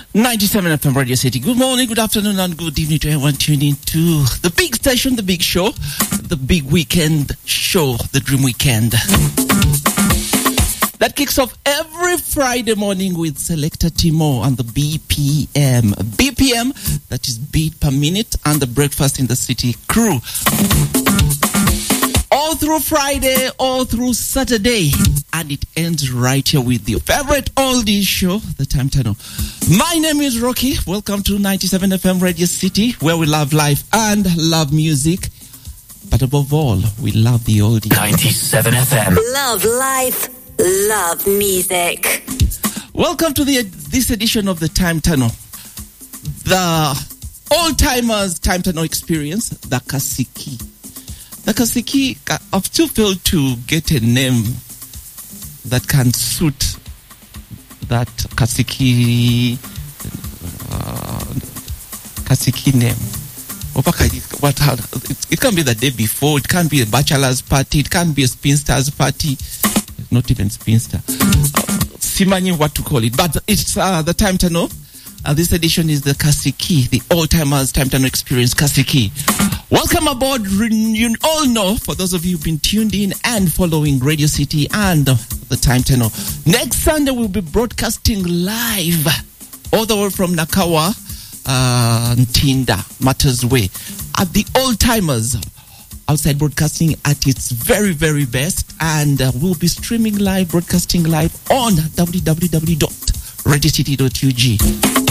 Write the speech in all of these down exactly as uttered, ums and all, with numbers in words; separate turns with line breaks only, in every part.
ninety-seven F M Radio City. Good morning, good afternoon, and good evening to everyone tuning to the big station, the big show, the big weekend show, the Dream Weekend. That kicks off every Friday morning with Selector Timo on the B P M. B P M, that is beat per minute, and the Breakfast in the City crew. All through Friday, all through Saturday, and it ends right here with your favorite oldies show, The Time Tunnel. My name is Rocky. Welcome to ninety-seven F M Radio City, where we love life and love music. But above all, we love the oldies.
ninety-seven F M.
Love life, love music.
Welcome to the this edition of The Time Tunnel. The old-timers Time Tunnel experience, the Kasiki. The Kasiki, I've still failed to get a name that can suit that Kasiki uh, Kasiki name. What? It, it can be the day before. It can be a bachelor's party. It can be a spinster's party. Not even spinster. Uh, Simani, what to call it? But it's uh, the Time to Know. Uh, this edition is the Kasiki, the old-timers Time to Know experience Kasiki. Welcome aboard. You all know, for those of you who've been tuned in and following Radio City and the Time to Know, next Sunday we'll be broadcasting live all the way from Nakawa, uh, Ntinda, Matters Way, at the Old-Timers outside broadcasting at its very, very best. And uh, we'll be streaming live, broadcasting live on w w w dot radio city dot u g.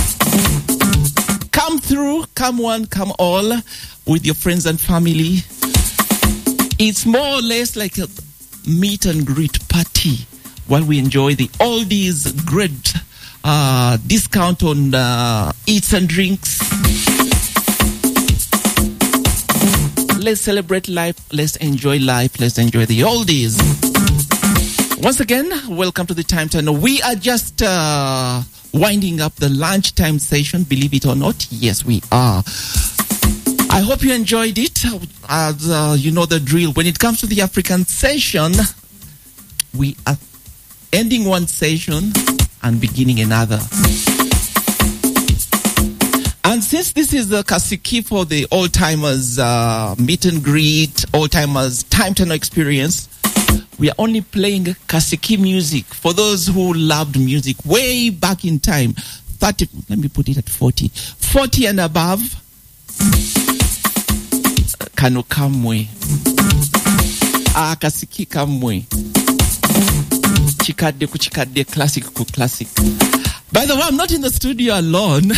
Come through, come one, come all, with your friends and family. It's more or less like a meet and greet party while we enjoy the oldies, great uh, discount on uh, eats and drinks. Let's celebrate life, let's enjoy life, let's enjoy the oldies. Once again, welcome to the Time Tunnel. We are just uh, winding up the lunchtime session, believe it or not. Yes, we are. I hope you enjoyed it. As uh, you know the drill, when it comes to the African session, we are ending one session and beginning another. And since this is the Kasiki for the old-timers uh, meet and greet, old-timers Time to Know experience, we are only playing Kasiki music for those who loved music way back in time. thirty, let me put it at forty. forty and above. Kano kamwe. Ah, Kasiki kamwe. Chikade ku chikade, classic ku classic. By the way, I'm not in the studio alone.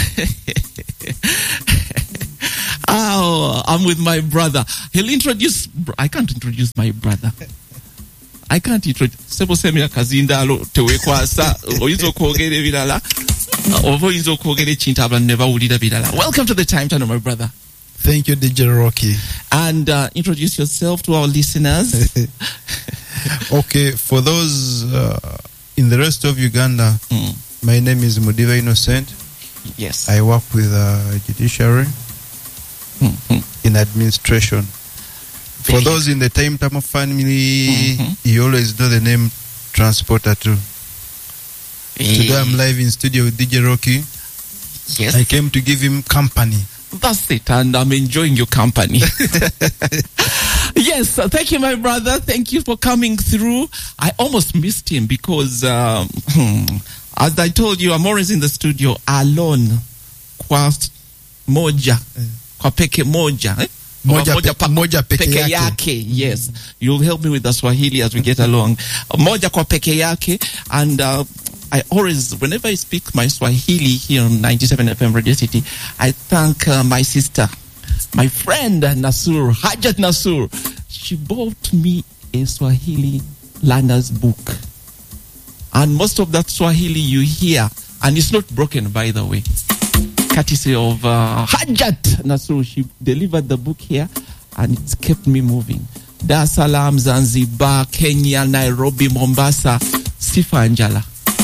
Oh, I'm with my brother. He'll introduce... I can't introduce my brother. I can't introduce... Sebo semya kazinda alo tewe kwasa. Oizo kogere vidala. Ovo izo kogere chintabla neva ulida vidala. Welcome to the Time Tunnel, my brother.
Thank you, D J Rocky.
And uh, introduce yourself to our listeners.
Okay, for those uh, in the rest of Uganda, mm. my name is Mudiva Innocent.
Yes.
I work with uh, judiciary mm-hmm. in administration. For those in the Time Tunnel family, mm-hmm. you always know the name Transporter too. Hey. Today I'm live in studio with D J Rocky.
Yes.
I came to give him company.
That's it, and I'm enjoying your company. Yes, uh, thank you, my brother. Thank you for coming through. I almost missed him because, um, as I told you, I'm always in the studio alone. Kwa moja, kwa peke moja. Eh?
Moja, moja, pa, moja peke,
peke
yake.
yake. Yes, you'll help me with the Swahili as we get along. Moja kwa peke yake, and uh, I always, whenever I speak my Swahili here on ninety-seven F M Radio City, I thank uh, my sister, my friend Nasur, Hajat Nasur. She bought me a Swahili learner's book. And most of that Swahili you hear, and it's not broken, by the way, courtesy of uh, Hajat Nasur. She delivered the book here, and it's kept me moving. Dar es Salaam, Zanzibar, Kenya, Nairobi, Mombasa, Sifa Anjala.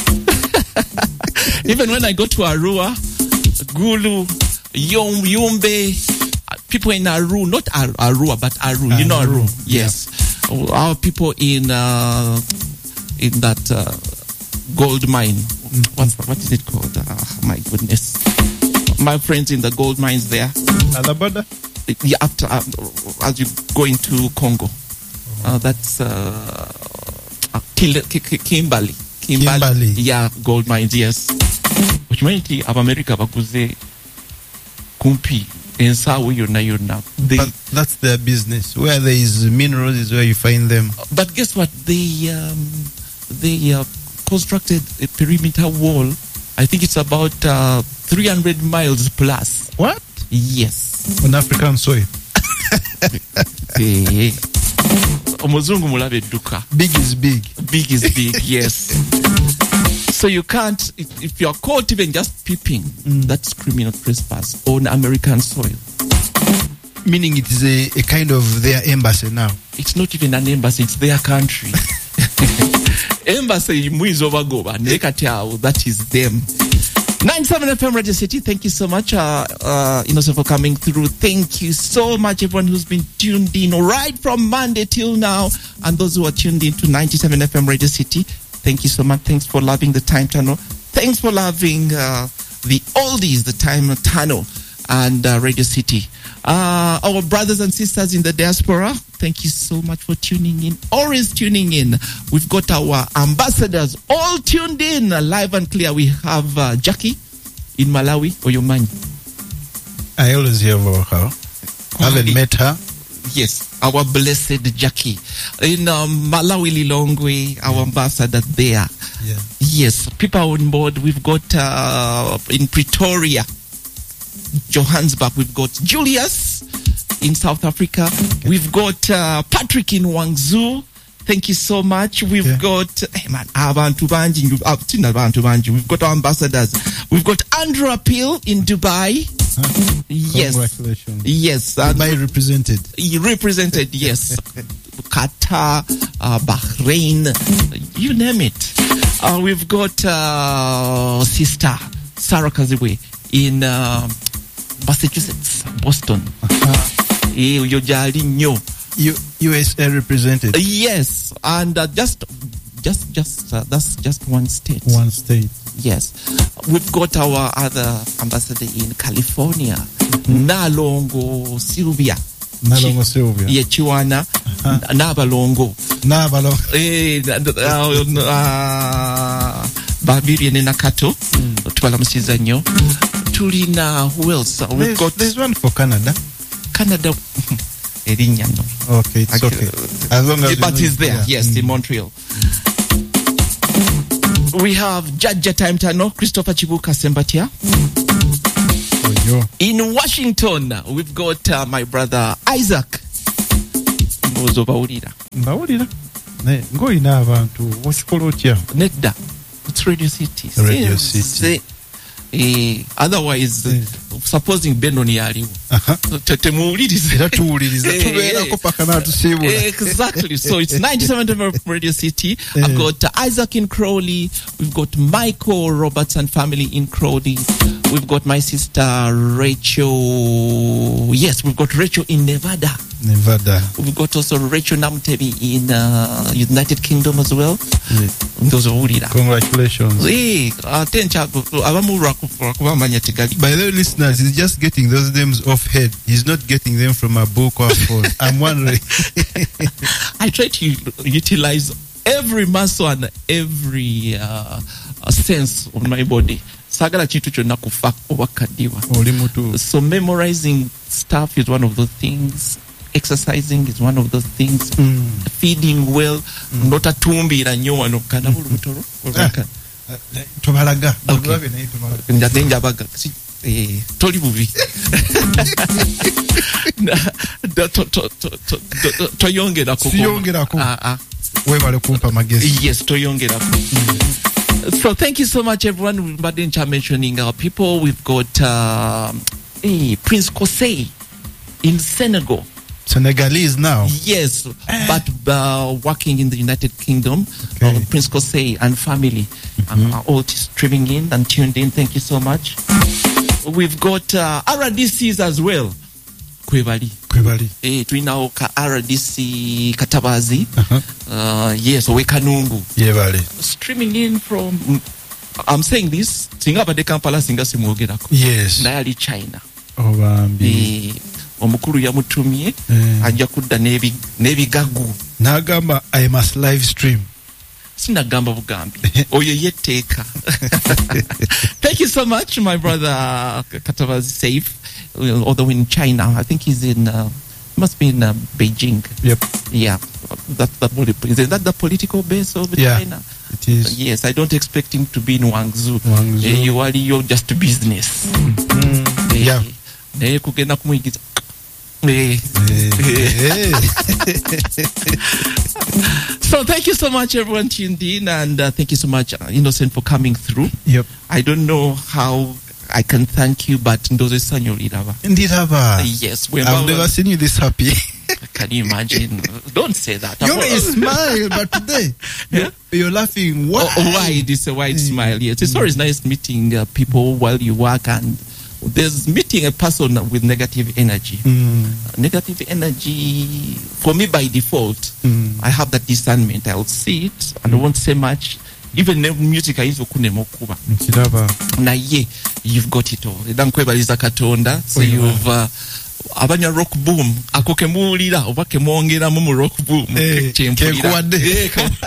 Even when I go to Arua, Gulu, Yom, Yumbe, people in Aru, not Ar- Arua, but Aru, uh, you know Aru, Aru. Yes. Yeah. Our people in uh, in that uh, gold mine, what's, what is it called? Oh, my goodness. My friends in the gold mines there.
Alabada?
Yeah, after, uh, as you go into Congo. Uh, that's uh, uh, Kimberley. Kimberley.
Kimberley.
Yeah, gold mines, yes. Which means of America, bakuze kumpi. Ensawu yona yona.
But that's their business. Where there is minerals is where you find them.
But guess what? They um, they uh, constructed a perimeter wall. I think it's about uh, three hundred miles plus.
What?
Yes.
On African soil.
Hey. Omuzungu mulabe duka.
Big is big.
Big is big, yes. So you can't, if, if you're caught even just peeping, mm. that's criminal trespass on American soil.
Meaning it is a, a kind of their embassy now.
It's not even an embassy, it's their country. Embassy muizobagoba, nekatiao, that is them. ninety-seven F M Radio City, thank you so much, uh, uh, Innocent, for coming through. Thank you so much, everyone who's been tuned in right from Monday till now, and those who are tuned in to ninety-seven F M Radio City. Thank you so much. Thanks for loving the Time Tunnel. Thanks for loving uh, the oldies, the Time Tunnel, and uh, Radio City. Uh, our brothers and sisters in the diaspora, thank you so much for tuning in. Always tuning in. We've got our ambassadors all tuned in, uh, live and clear. We have uh, Jackie in Malawi, Oyomani.
I always hear about her. I haven't met her.
Yes, our blessed Jackie. In um, Malawi Lilongwe, our ambassador there.
Yeah.
Yes, people on board. We've got uh, in Pretoria, Johannesburg, we've got Julius in South Africa. Okay. We've got uh, Patrick in Wangzhou. Thank you so much. We've yeah. got, hey man, abantu banji, abantu banji. We've got our ambassadors. We've got Andrew Appeal in Dubai.
Huh?
Yes.
Congratulations.
Yes.
Dubai represented.
He represented, yes. Qatar, uh, Bahrain, you name it. Uh, we've got uh, Sister Sarah Kaziwe in uh, Massachusetts, Boston.
Uh-huh. U- U S A represented.
Uh, yes, and uh, just, just, just uh, that's just one state.
One state.
Yes, we've got our other ambassador in California, mm-hmm. Nalongo Sylvia.
Nalongo Ch- Sylvia.
Yeah, Chiwana. Uh-huh. Nabalongo.
Nabalongo.
Eh, Babiri and Nakato. Twala musiza nnyo. Tulina who else? We've
there's,
got.
There's one for Canada.
Canada. Erinya no.
Okay, it's okay. As long as
but he's there.
Yeah.
Yes, mm. in Montreal. We have Jaja Time Tunnel, Christopher Chibuka Sembatia.
Oh,
in Washington, we've got uh, my brother Isaac. Mbozo bawulira.
Bawulira. Ne ngoina abantu wachikola otya.
Nedda. It's Radio City.
Radio City.
Eh, otherwise, uh, supposing Benoni yaliwo. Tetemuwulirize.
Era tuwuliriza tubeerako paka n'atusiibula.
Exactly. So it's ninety-seven F M Radio City. I've got uh, Isaac in Crowley. We've got Michael Roberts and family in Crowley. We've got my sister Rachel. Yes, we've got Rachel in Nevada.
Nevada.
We've got also Rachel Namtebi in uh, United Kingdom as well.
Yeah.
Those are Ulira.
Congratulations.
Hey, uh, by
the way, listeners, he's just getting those names off head. He's not getting them from a book or a phone. I'm wondering.
I try to utilize every muscle and every uh, sense of my body. So memorizing stuff is one of those things. Exercising is one of those things.
Mm.
Feeding well, mm. not a tumbi la nyowa no kana bulutoro.
Tobalaga.
Eh, toli bubi. Toyongerako.
Toyongerako.
Ah ah.
Webale kumpa magezi.
Yes, toyongerako. So thank you so much, everyone. But then mentioning our people, we've got uh, hey, Prince Kosei in Senegal.
Senegalese now.
Yes, but uh, working in the United Kingdom.
Okay.
Uh, Prince Kosei and family mm-hmm. are all streaming in and tuned in. Thank you so much. We've got uh, R D Cs as well. Kwebali.
Kwebali.
Eh, tuinao ka R D C Katabazi.
Uh-huh.
Uh, yes, Wekanungu.
Yebali.
Streaming in from I'm saying this, singa abadde Kampala singa simwogerako.
Yes.
Naye ali China.
Obambi.
Eh, omukulu yamutumye,
Eh.
ajja kudda n'ebi n'ebigagu.
Nagamba I must live stream.
Sinagamba bugambi. Oyo yetteeka. Thank you so much, my brother Katavazi Safe, although in China. I think he's in, uh, must be in uh, Beijing.
Yep.
Yeah. That, that, is that the political base of
Yeah,
China?
it is.
Yes, I don't expect him to be in Wangzhou.
Wangzhou.
Eh, you are you're just business.
Mm.
Eh,
Yeah.
naye kugenda kumuyigiza. Eh.
Eh.
So thank you so much, everyone tuned in, and uh, thank you so much, uh, Innocent, for coming through.
Yep.
I don't know how I can thank you, but ndoze sanyo liraba.
Ndilaba.
Yes, we're
I've never seen you this happy.
Can you imagine? Don't say that.
You always smile, but today
Yeah?
you're, you're laughing. Why?
Oh, wide, it's a wide smile. Yes, it's always nice meeting uh, people while you work, and there's meeting a person with negative energy.
Mm.
Uh, negative energy, for me by default,
Mm.
I have that discernment. I'll see it, and I won't say much. Even the music I use kuba.
Nkiraba.
Naye, you've got it all. Eda nkwebaliza Katonda. So
Oh, yeah.
you've uh, abanya rock boom ako kemuwulira oba kemwongeramu mu rock boom
Eh,
kyempulira.
kekuwadde.
Eh, ke-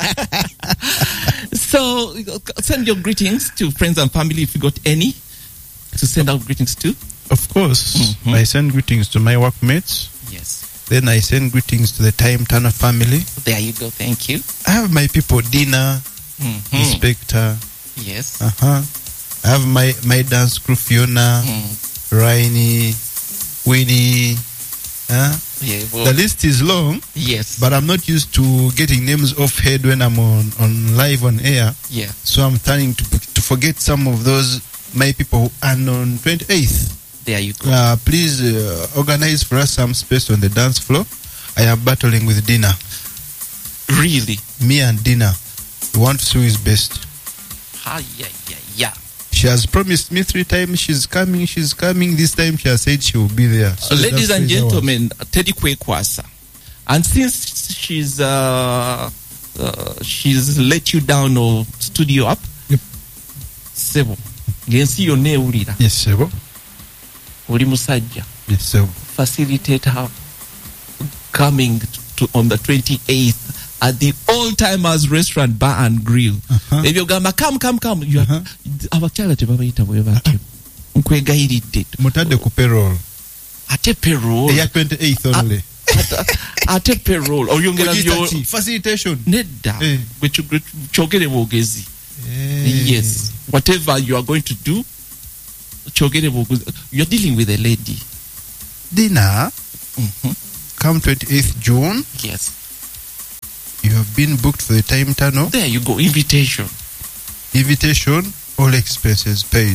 So send your greetings to friends and family if you got any to send out greetings to.
Of course,
Mhm.
I send greetings to my workmates.
Yes,
Then I send greetings to the Time Turner family.
there you go. Thank you.
I have my people, Dina,
Mhm.
Inspector.
Yes.
Uh-huh. I have my, my dance crew, Fiona,
Mm.
Rainy, Winnie. Huh?
Yeah, well,
The list is long,
yes.
but I'm not used to getting names off head when I'm on, on live on air.
Yeah.
So I'm turning to to forget some of those my people. And on twenty-eighth,
There you go.
uh, please uh, organize for us some space on the dance floor. I am battling with Dina.
Really?
Me and Dina. We want to see who is best.
Ah, yeah, yeah, yeah.
She has promised me three times she's coming, she's coming. This time she has said she will be there. So
Uh, ladies
that's
and
three hours.
gentlemen, Teddy Kwekwasa. And since she's uh, uh, she's let you down or studio up,
Yep.
sebo ngensi yonna ewulira
Yes, sir.
oli musajja,
Yes, sir.
facilitate her coming to, on the twenty-eighth at the Old Timers Restaurant Bar and Grill.
Uh-huh.
Ebyo gamba come come come, you
Uh-huh.
are abakyala tebabayita bwe batyo. Nkwegayiridde
Mutadde ku payroll.
ate payroll
Eya twenty-eighth only.
ate- ate payroll oyongera
Ogiyita
byo
ki? Facilitation.
nedda
Eh.
gwe ki- gwe kyogere bwogezi.
Eh.
Yes, whatever you are going to do, kyogere bwogezi. You're dealing with a lady.
Dina,
Mhm.
come twenty-eighth June,
Yes,
you have been booked for the Time Tunnel.
there you go. Invitation.
Invitation, all expenses paid.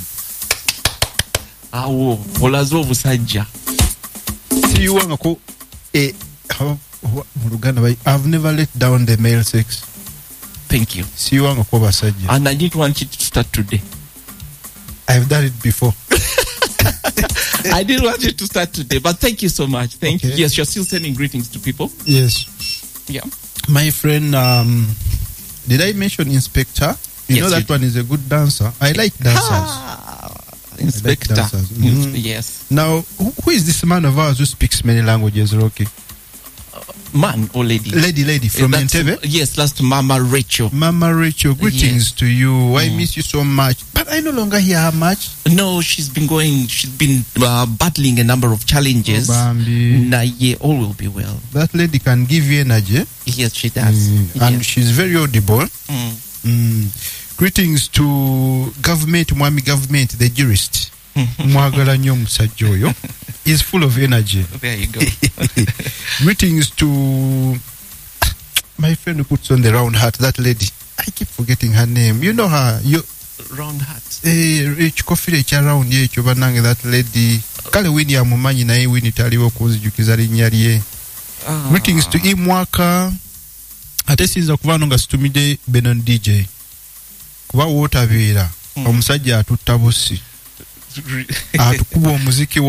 Awo olaze obusajja.
Siyuwangako, eh, how- how- mu Luganda bayi- I've never let down the male sex.
Thank you.
Siyuwangako basajja.
And I didn't want you to start today.
I've done it before.
I didn't want you to start today, but thank you so much. Thank you.
Okay.
Yes, you're still sending greetings to people.
Yes.
Yeah.
My friend, um, did I mention Inspector? You
Yes,
know
you
that one is a good dancer. I like dancers.
Ah, Inspector.
dancers.
Mm,
Mhm.
Yes.
Now, who, who is this man of ours who speaks many languages, Rocky?
Man or lady?
Lady, lady from
That's-
Entebbe.
Yes, that's Mama Rachel.
Mama Rachel, greetings
Yes.
to you. I
Mm.
miss you so much. But I no longer hear her much.
No, she's been going, she's been uh, battling a number of challenges.
Oh, Bambi.
Nah, yeah, all will be well.
That lady can give you energy.
Yes, she does.
Mm, And
Yes.
she's very audible.
Mm.
Mm. Greetings to government, Mwami government, the jurist. Mwagala nnyo omusajja oyo. He's full of energy.
There you go.
Greetings to my friend who puts on the round hat, that lady. I keep forgetting her name. You know her. You,
Round hat.
eh, ekikofira ekya round ekyo banange, that lady. Kale Winnie amumanyi naye Winnie taliwo kunzijukiza linnya lye.
Ah.
Greetings to Imwaka. Ate sinza kuvaano nga situmidde Benon D J. Kuba wootabeera.
Mm.
Omusajja atutta bussi. Atukuba omuziki wano.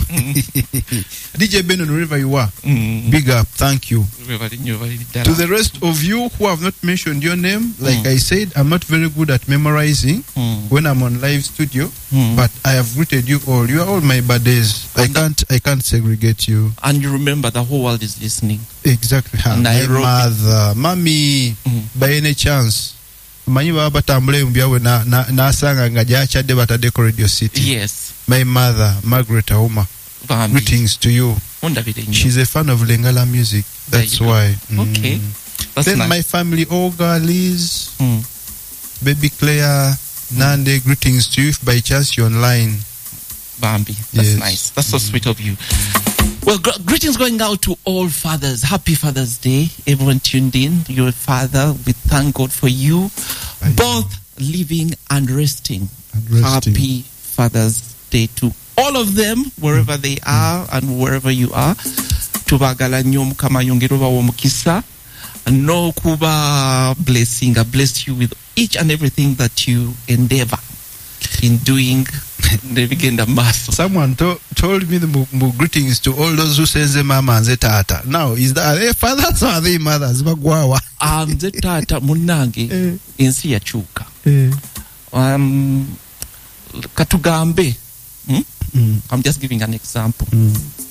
D J Benon, wherever you are,
Mm.
big up, thank you.
Webali nnyo, webali ddala.
To the rest of you who have not mentioned your name, like
Mm.
I said, I'm not very good at memorizing
Mm.
when I'm on live studio,
Mm.
but I have greeted you all. You are all my buddies. I
And the-
can't, I can't segregate you.
And you remember the whole world is listening.
Exactly. Ha, my
Nairobi.
mother, mommy,
Mm.
by any chance, manyi baba batambula mbyawe na na nasanga nga gyachadde batadeko Radio City.
Yes.
My mother, Margaret Auma,
Bambi.
greetings to you.
Ondabire nnyo.
She's a fan of Lingala music.
There
That's
you go.
why.
Okay.
Mm.
That's
Then
nice.
my family, Olga, Liz,
Mm.
Baby Claire, Nande, greetings to you if by chance you're online.
Bambi. That's
Yes.
nice. That's so sweet of you. Well, gr- greetings going out to all fathers. Happy Father's Day. Everyone tuned in. You're a father. We thank God for you.
Aye.
Both living and resting.
And resting.
Happy Father's Day to all of them, wherever they are and wherever you are. Tubagala nnyo Mukama yongere obawa omukisa. No kuba blessing. I bless you with each and everything that you endeavor in doing. Nebigenda maaso.
Someone to, told me the mu- mu- greetings to all those who says the mama and the tata. Now, is that are they fathers or are they mothers? Bagwawa.
Um, nze taata munnange
Eh.
ensi yakyuka. Um, katugambe. Hmm?
Mm.
I'm just giving an example.
Mm.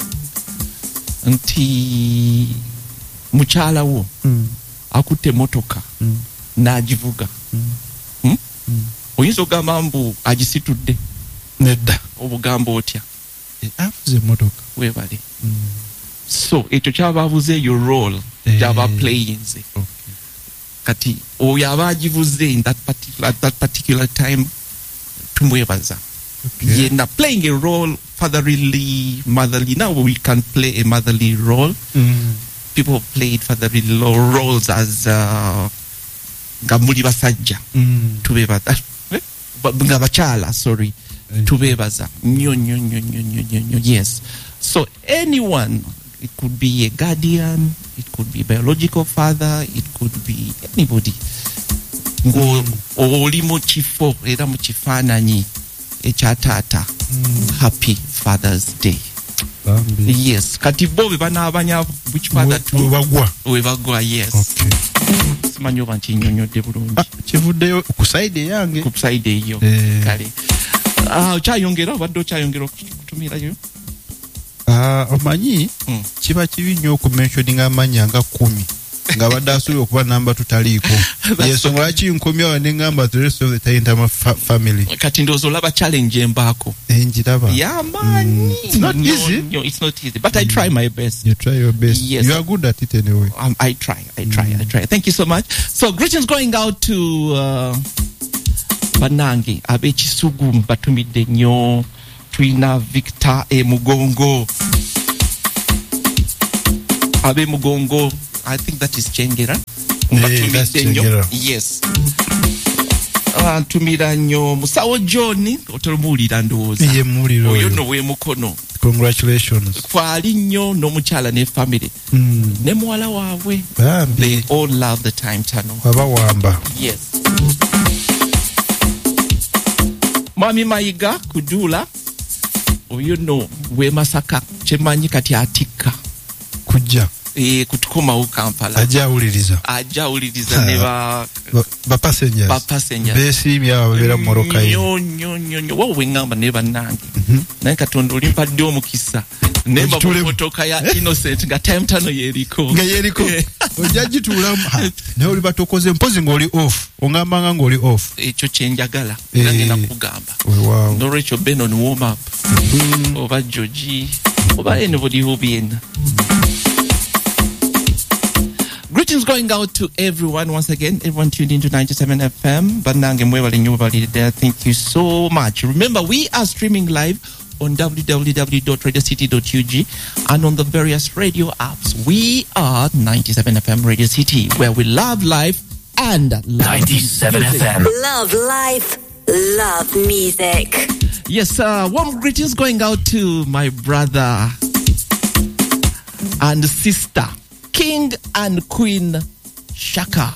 Nti mukyala wo
Mm.
akutte emotoka
Mm.
n'agivuga. Hmm? Oyinza ogamba mbu agisitudde
Nedda.
obugamba otya
Afuze motoka.
weebale. So ekyo kyaba abuze your role
Eh.
gyaba playinze. Kati oyo aba agivuze in that particular, at that particular time tumwebaza.
Okay.
Yena playing a role fatherly, motherly. Now we can play a motherly role.
Mm.
People have played fatherly lo- roles as uh, nga muli basajja
Mm.
tubebaza eh? Ba- nga bakyala sorry
Eh.
tubebaza nnyo nnyo nnyo nnyo nnyo nnyo nnyo. Yes, so anyone, it could be a guardian, it could be a biological father, it could be anybody ngo oli mu kifo era mu kifaananyi ekya taata. Happy Father's Day.
Bambi.
Yes, kati bo be banaabanya which father
We
to
bagwa.
we bagwa. Yes,
Okay.
simanyi oba nkinyonyodde bulungi
Ah, kivuddeyo ku side yange.
ku side eyo.
Eh.
Kale ah okyayongera obadde okyayongera okutumirayo.
Ah, omanyi
Mm.
kiba kibi nnyo okumentioninga amanya nga kumi nga badde asuubira okuba namba tutaliiko. Yensonga lwaki nkomya awo ne ngamba the rest of the time ntama fa- family.
Kati ndowooza olaba challenge embaako
Enjiraba.
yamaanyi.
It's not
Nnyo,
easy.
nnyo, it's not easy but I try my best.
You try your best.
Yes.
You are good at it anyway.
Um, I try, I try, I try. Thank you so much. So greetings going out to uh, banange ab'ekisugu batumidde nnyo. Twina Victor e Mugongo. Abe Mugongo, I think that is Chengera.
Yeah, that's Chengera.
Yes. Ntumira nnyo Musawo John otolomuwulira ndowooza.
Ye muliro
Oyo
oyo.
nno w'emukono.
Congratulations.
Kwali nnyo n'omukyala ne family.
Mm.
Ne muwala waabwe.
Bambi.
They all love the time tunnel.
Wabawamba.
Yes. Mwami Mayiga Kudula. Oyo no we Masaka kyemanyi kati atikka.
Kujja.
Eh kutukomawo Kampala.
Ajja awuliriza.
Ajja awuliriza ne ba
Ba- ba passengers.
ba passengers.
Beesiimye abo babeera mu moroka ye.
Nnyo nnyo nnyo nnyo. Wowe ngamba ne bannange. Naye Katonda olimpadde omukisa. Ne mba
Ogitulemu.
motoka ya Innocent nga time tunnel yeriko.
Nga yeriko.
Eh.
Ojja gituulamu. Ha, naye oli batokoze mpozi ng'oli off. Ongambanga ng'oli off.
Ekyo kyenjagala. Era
Eh.
ngenda kugamba.
Wow.
Norwich Benon warm up. Oba Georgie. Oba anybody who be in. Greetings going out to everyone once again. Everyone tuned into ninety-seven F M. Banange mwebale nnyo bali there. Thank you so much. Remember, we are streaming live on w w w dot radio city dot u g and on the various radio apps. We are ninety-seven F M Radio City, where we love life and love
ninety-seven
music.
F M.
Love life, love music.
Yes, uh, warm greetings going out to my brother and sister, King and Queen Shaka.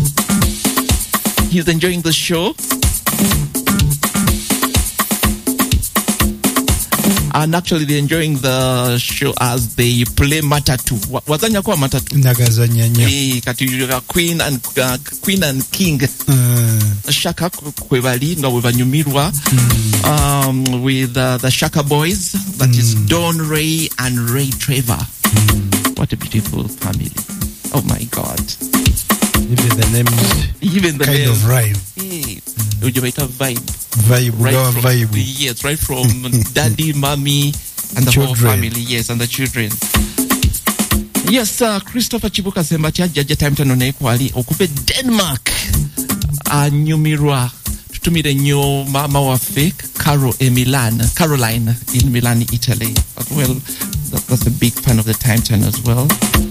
He's enjoying the show. and actually they're enjoying the show as they play Matatu. Wa- Wazanya kwa Matatu.
Nagazanya nnyo.
Eh, kati uh, Queen and uh, Queen and King.
Uh,
Shaka kwebali nga webanyumirwa
mm.
um, with uh, the Shaka Boys. That mm. is Don Ray and Ray Trevor. Mm. What a beautiful family. Oh my God.
Even the names
Even the
kind
name.
of rhyme.
Hey, mm. vibe.
Vibe,
Right
from,
from,
vibe.
Yes, right from daddy, mommy, and the
children.
whole family. Yes, and the children. Yes, uh, Christopher Chibuka Sembatia, Jaja Time Tanone Kwali, Okupe Denmark. Anyumirwa. Tutumire nyo mama wa fake, Caro in Milan, Caroline in Milan, Italy. As well, that, that's a big fan of the Time Turn as well.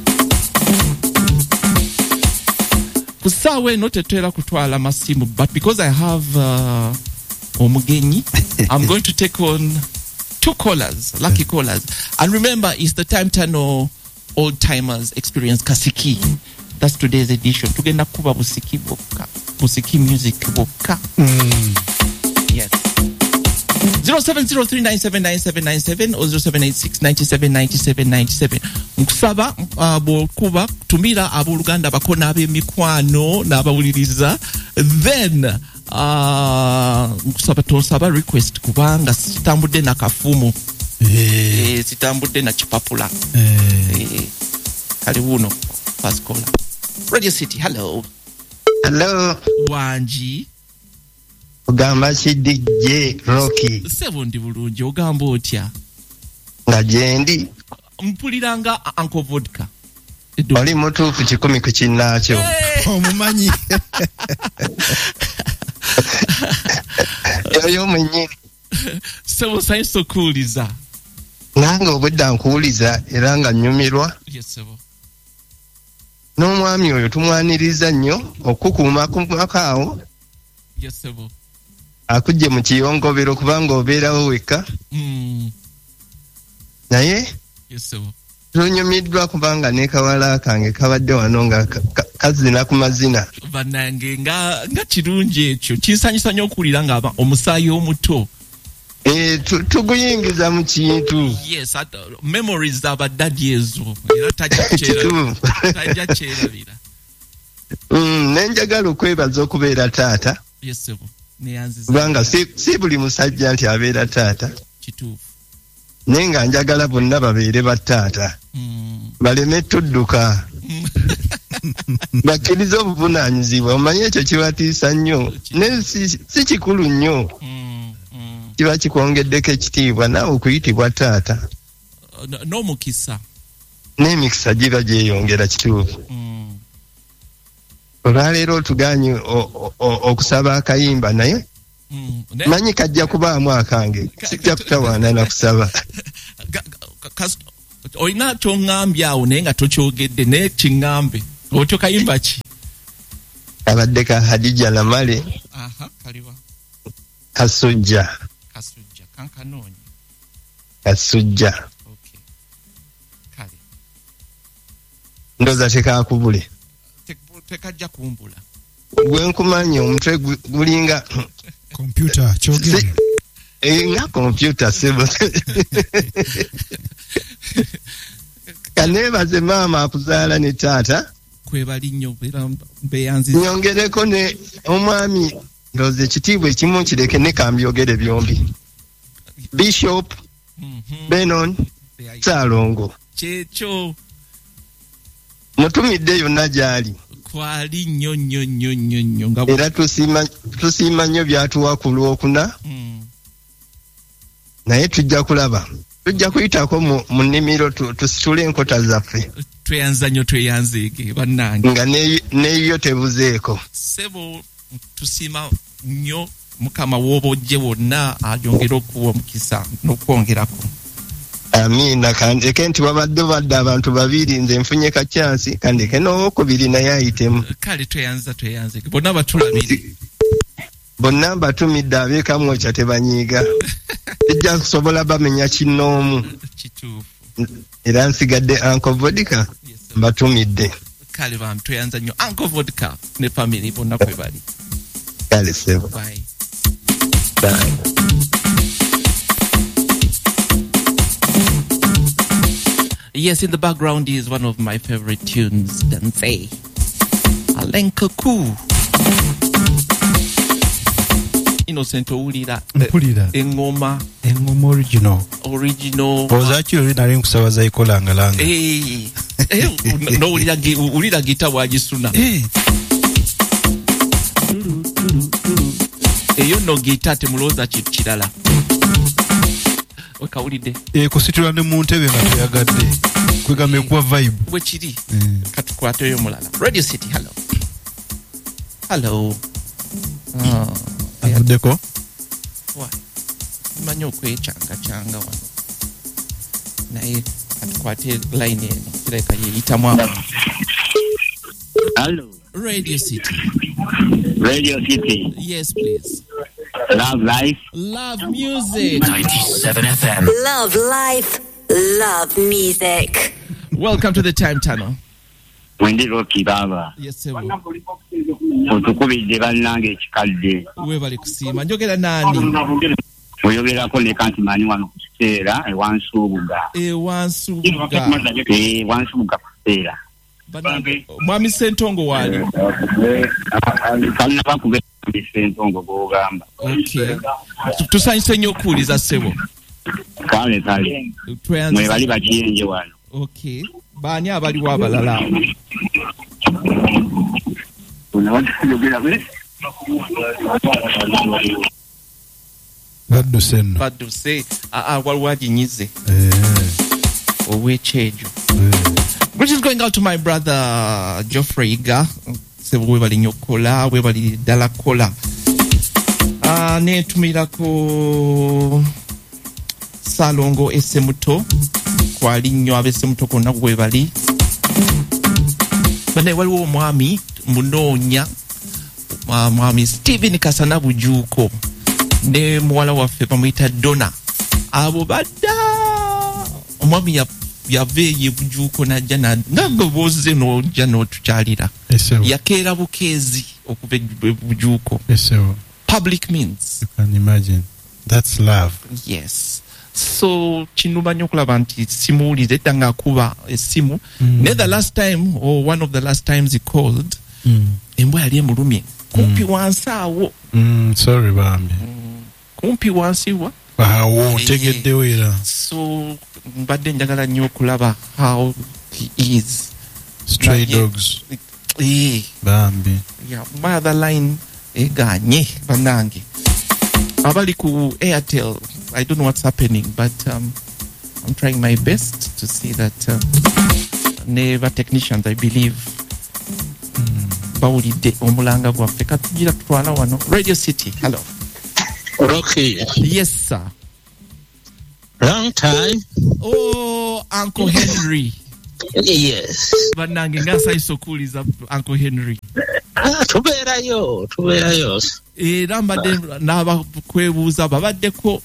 Kusawe not a trailer kutwala masimu, but because I have uh, Omugenyi, I'm going to take on two callers, lucky callers. And remember, it's the Time Tunnel Old Timers Experience Kasiki. That's today's edition. Tugenda kuba busiki boka, busiki music boka. Mm. Yes. zero seven zero three nine seven nine seven nine seven or zero seven eight six nine seven nine seven nine seven. Nkusaba uh, bokuba tumira abuluganda bakona ab'emikwano n'abawuliriza. Then uh, nkusaba tosaba request kubanga sitambudde na kafumu. Eh, eh sitambudde na chipapula. Eh, eh kali wuno first caller. Radio City, hello.
Hello.
Wanji.
Ogamba ki D J Rocky.
Sebo ndi bulungi ogamba otya?
Nga jendi.
Mpuliranga Uncle Vodka.
Oli mutuufu kikumi ku kinnakyo.
Omumanyi.
Yoyo mwennyini.
Sebo sayinza okuwuliza.
Nange obudde nkuwuliza era nga nnyumirwa.
Yes, sebo.
N'omwami oyo tumwaniriza nnyo okukuuma ku mwaka awo.
Yes, sebo.
Akujje mu kiyongobero kubanga obeerawo wekka.
Mm.
Naye
yes, sebo.
Tunyumiddwa kubanga ne kawala kange kabadde wano nga kazina ku mazina.
Banange nga nga kirungi ekyo kinsanyusa nnyo okuwulira nga omusaayi omuto.
Eh tuguyingiza mu kintu.
Yes, at, uh, memories z'abadadi ezo era tajja kukyera. Tajja kyerabira.
Mm, nenjagala okwebaza okubeera taata.
Yes, sebo. Neyanziza.
Kubanga si, si buli musajja nti abeera taata.
Kituufu.
Naye nga njagala bonna babeere bataata.
Mm.
Baleme tudduka. Bakkiriza obuvunaanyizibwa. Omanyi ekyo kibatiisa nnyo. Ne si, si kikulu nnyo.
Mm. Mm.
Kiba kikwongeddeko ekitiibwa naawe okuyitibwa taata.
Uh, n'omukisa.
N'emikisa giba gyeyongera kituufu.
Mm.
Olwaleero otuganye okusaba akayimba naye
mm.
manyi kajja kubaamu akange sijja kutawaana na kusaba.
Olina kyongambye awo naye nga tokyogedde naye kiŋŋambe otyo kayimba ki?
Abadde ka Hadija Lamale.
Aha, kaliwa.
Kasujja.
Kasujja kankanoonye.
Kasujja.
Okay. Kale.
Ndoza tekakubule.
Tekajja kumbula.
Gwe nkumanya omutwe gulinga
computer kyogere.
Eh nga computer sebo. Kanebaze mama akuzaala ne taata.
Kwebali nnyo era beyanziza.
Nyongereko ne omwami ndoze ekitiibwa ekimu kireke ne kambyogere byombi. Bishop mm-hmm. Benon Salongo.
Kyekyo.
Mutumidde yonna gyali.
Kwali nnyo nnyo nnyo nnyo nnyo nga
era tusiima tusiima nnyo byatuwa ku lwokuna. Mm. Naye tujja kulaba. Tujja kuyitako mu, mu nnimiro tusitule enkota zaffe.
Tweyanza nnyo tweyanzeege bannange.
Nga neeyo tebuzeeko.
Sebo tusiima nnyo Mukama w'obojje wonna ayongera okuwa omukisa n'okwongerako.
Amina kandeke nti wabadde badde abantu babiri nze nfunye ka chance kandeke n'owokubiri naye ayitemu.
Kale tweyanza tweyanze bonna batulabire.
Bonna batumidde abeekamu kya tebanyiiga. Tujja kusobola bamenya kinnoomu.
Kituufu.
Era nsigadde Uncle Vodka batumidde.
Kale bam tweyanza nnyo Uncle Vodka ne family bonna kwe bali.
Kale sebo.
Bye.
Bye.
Yes, in the background is one of my favorite tunes, Danse. Alenka Ku. Innocent Owulira.
Mpulira.
Engoma.
Engoma original.
Original.
Ozaki oli nali nkusabaza ikolanga langa.
Eh. Eh, no ulira ulira gita wagisuna.
Eh.
Eyo no gita temuloza kirala. Okawulide.
Eh kusitula ne mu ntebe nga toyagadde. Kwegame kwa vibe.
Bwe kiri. Katukwate yo mulala. Radio City, hello. Hello. Ah.
Avudeko?
Wa. Manyo kwechanga changa wano. Naye katukwate line eno. Kireka ye itamwa.
Hello.
Radio City.
Radio City.
Yes, please.
Love life.
Love music.
ninety-seven F M.
Love life. Love music.
Welcome to the Time Tunnel.
Wendi Rocky baba.
Yes, sir.
Otukubidde bannange ekikadde.
We bali kusima. Njogera nani?
Oyogerako ne kanti mani wano kuseera ewansuubuga.
Ewansuubuga.
Eh, wansuubuga kuseera.
Banange Mwami Sentongo wali.
Kalina bakube Sentongo bogamba.
Okay. Tusanyise nnyo okuwuliza ssebo.
Kale kale. Mwe bali bakiyenje wano.
Okay. Baani abaliwo abalala?
Badduse nno.
Badduse. Ah, waliwo aginyize.
Eh.
Ow'ekyejo. Greetings going out to my brother Geoffrey Iga. Sebo we bali nnyo kola, we bali ddala kola. Ah, netumirako Salongo Essemuto. Kwali nnyo ab'Essemuto konna we bali. Bane waliwo omwami munoonya mwami Stephen Kasana Bujuuko ne muwala waffe bamuyita Donna. Abo badda omwami ya yaveeye Bujuuko najja nange boze n'ojja n'otukyalira. Yakeera bukeezi okuva Bujuuko. Public means.
You can imagine. That's love.
Yes. So kinuma nnyo okulaba nti simuwulize edda ng'akuba essimu. Mm. Ne the last time or one of the last times he called, mm. embwa yali emulumye kumpi mm. wansi awo.
Mm, sorry bambi.
Mm. Kumpi wansi wa?
Awo tegeddewo era.
So mbadde njagala nnyo okulaba how he is.
Stray dogs.
Eh.
Bambi.
Yeah, my other line eganye banange. Abali ku Airtel, I don't know what's happening, but um, I'm trying my best to see that uh, never technicians, I believe, bawulidde omulanga gwaffe katugira tutwala wano. Radio City, hello.
Rocky.
Yes, sir.
Long time.
Oh, Uncle Henry.
Yes.
Banange ngasayisa okuwuliza Uncle Henry.
Ah, tubeerayo, tubeerayo.
Era mbadde n'abakwebuuza babaddeko.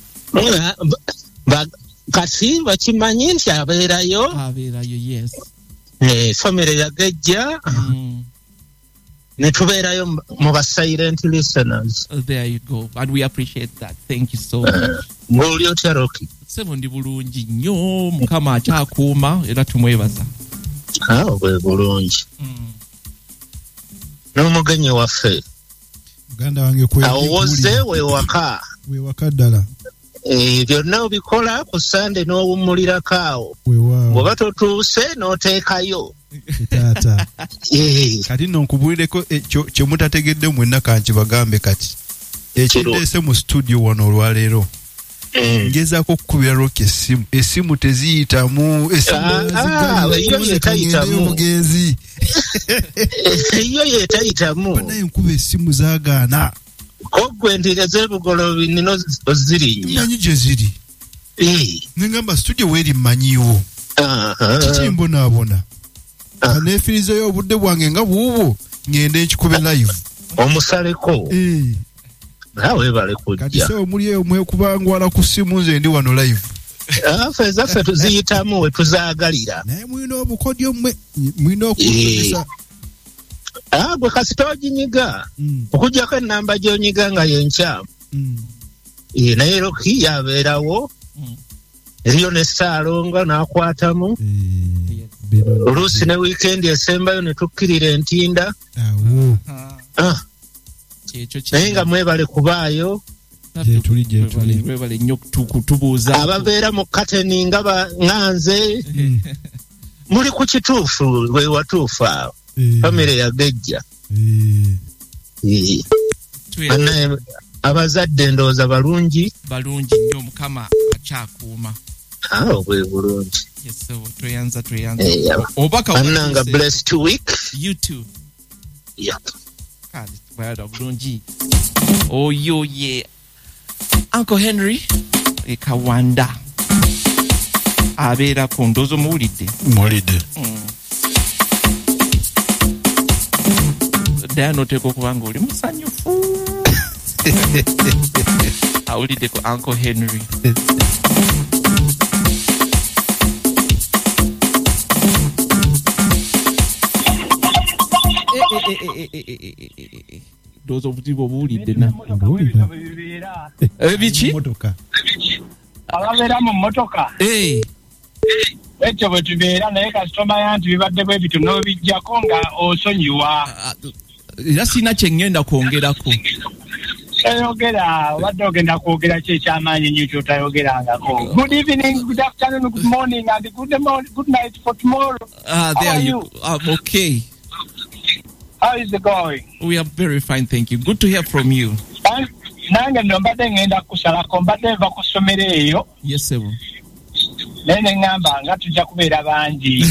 Kati bakimanyi nti abeerayo.
Abeerayo, yes.
Eh, famire yagejja.
Mm.
Ne tubeerayo mu ba silent listeners.
Uh, there you go. And we appreciate that. Thank you so much.
Ng'oli otya Rocky?
Sebo ndi bulungi nnyo, Mukama akyakuuma era tumwebaza.
Ah, bwe bulungi.
Mm.
N'omugenyi waffe.
Muganda wange kwe.
Awoze wewaka.
Wewaka ddala.
Eh, byonna obikola ku Sande n'owummulirako awo.
Weewaawo.
Bw'oba totuuse n'oteekayo.
Taata.
Eh.
Kati nno nkubulireko kye mutategedde mwenna kankibagambe kati. Ekindeese mu studio wano olwaleero. Ngezaako okukubira Rocky essimu. Essimu teziyitamu.
Eyo yetayitamu.
Omugenzi.
Eyo yetayitamu.
Banaye nkuba essimu zaagaana.
Koggwe nti ez'ebugolobi nino ozirinya.
Mmanyi gye ziri. Nengamba studio weeri mmanyiwo. Kiki mbonaabona. Kaneefirizayo obudde bwange nga buubwo ngende nkikube live.
Omusaleko. Nawe bale kujja.
Kati se omuli eyo mwekubangwala ku ssimu nze ndi wano live.
Afe ezaffe tuziyitamu we tuzaagalira.
Naye mulina obukodyo mmwe mulina okukozesa.
Ah, gwe kasita oginyiga. Okuggyako ennamba gy'onyiga nga yenkyamu. Eh, naye Rocky yabeerawo.
eriyo ne Ssaalongo n'akwatamu oluusi ne weekend esembayo ne tukkirira Entinda naye nga mwebale kubaayo
mwebale nnyo kutubuuza
ababeera mu kateni nga baŋŋanze muli ku kituufu we watuufu awo famire yagejja Anna abazadde ndowooza balungi
balungi nnyo Mukama akyakuuma
awo bwe bulungi
yes tweyanza tweyanza
obaka annanga blessed week
you too
yeah
God bwana bulungi oyo ye Uncle Henry ekawanda abeera ku ndozo muwulidde
muwulidde
Diana oteko kubanga oli musanyufu awulidde ku Uncle Henry dozo obutibo buwulidde na ebiki
motoka
ababeera mu mmotoka
eh
ekyo bwe tubeera naye kasitoma yanti bibadde bwe bitu n'obijjako nga osonyiwa
era sina kye ngenda kwongerako
oyogera obadde ogenda kwogera ki ekyamaanyi nnyo kyotayogerangako good evening good afternoon good morning and good, morning, good night for tomorrow.
Ah, there are you, you? I'm okay.
How is it going?
We are very fine, thank you. Good to hear from you.
Nange ndo mbadde ngenda kusalako mbadde nva ku ssomero eyo.
Yes sir.
Naye ne ngamba nga tujja kubeera bangi.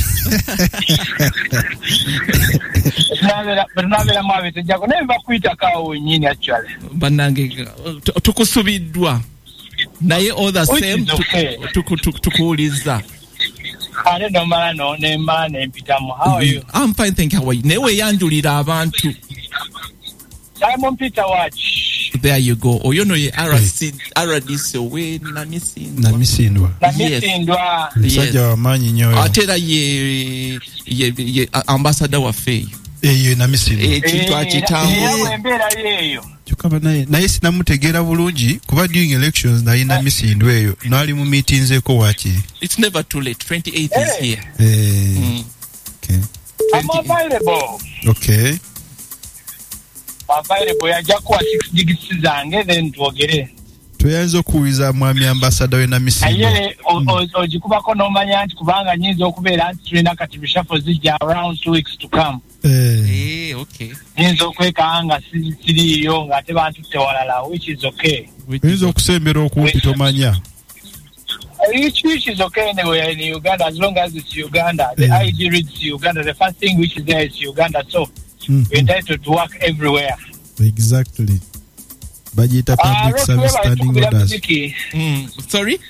Tunabeeramu abe tujjako naye nva kuyitakawo wennyini actually.
Bannange tukusubiddwa naye all the same tukuwulizza.
Ate nomala no nemmala nempitamu. How are you?
I'm fine, thank you. How are you? Naye weeyanjulira abantu.
Simon Peter Watch.
There you go. Oyo no ye R C R D C we namisindwa.
Namisindwa.
Namisindwa.
Musajja wa maanyi nnyo.
Ate era ye ye ye ambassador wa F E I.
Eyo namisindwa.
Ekintu akitambula.
Embeera yeeyo.
Kyokka naye naye sinamutegeera bulungi kuba during elections naye namisindwa eyo nali mu meetings eko wakiri.
It's never too late. twenty-eighth is here.
Eh. Okay.
I'm available.
Okay.
Available yajja kuwa six digits zange then twogere.
Tuyanza okuwuliza mwami ambassador we namisindwa.
Aye ogikubako n'omanya nti kubanga nyinza okubeera nti tulina kati bishafo zijja around two weeks to come.
Eh, okay.
Nyinza okwekanga nga siriiyo ng'ate bantutte walala, which is okay.
Nyinza okusembera okumpi tomanya.
Which, which is okay anyway in Uganda, as long as it's Uganda. The yeah. I D reads Uganda. The first thing which is there is Uganda. So mm-hmm. we're entitled to work everywhere.
Exactly. Bajita public uh, service standing orders.
Mm. Sorry?